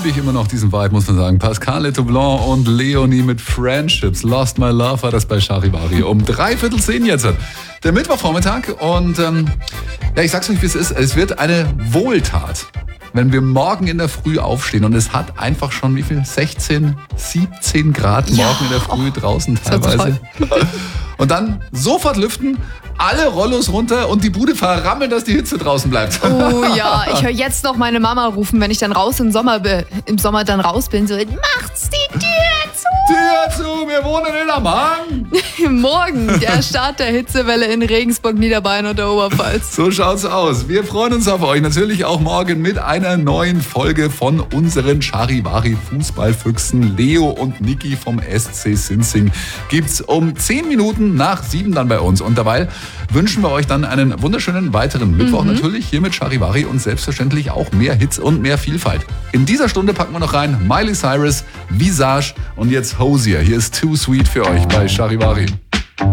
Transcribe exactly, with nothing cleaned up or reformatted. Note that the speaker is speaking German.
wirklich immer noch diesen Vibe, muss man sagen. Pascal Letoublon und Leonie mit Friendships. Lost My Love war das bei Charivari. Um dreiviertel zehn jetzt. Der Mittwochvormittag. Und ähm, ja, ich sag's euch, wie es ist. Es wird eine Wohltat, wenn wir morgen in der Früh aufstehen und es hat einfach schon, wie viel? sechzehn, siebzehn Grad morgen ja, in der Früh oh, draußen teilweise. Und dann sofort lüften, alle Rollos runter und die Bude verrammeln, dass die Hitze draußen bleibt. Oh ja, ich höre jetzt noch meine Mama rufen, wenn ich dann raus im Sommer, im Sommer dann raus bin. So, macht's die Tür zu! Tür zu, wir wohnen in Amman. Morgen der Start der Hitzewelle in Regensburg, Niederbayern und der Oberpfalz. So schaut's aus. Wir freuen uns auf euch. Natürlich auch morgen mit einer neuen Folge von unseren Charivari Fußballfüchsen. Leo und Niki vom S C Sinzing gibt's um zehn Minuten nach sieben dann bei uns. Und dabei wünschen wir euch dann einen wunderschönen weiteren Mittwoch mhm. natürlich hier mit Charivari und selbstverständlich auch mehr Hits und mehr Vielfalt. In dieser Stunde packen wir noch rein Miley Cyrus, Visage und jetzt Hosier. Hier ist Too Sweet für euch bei Charivari.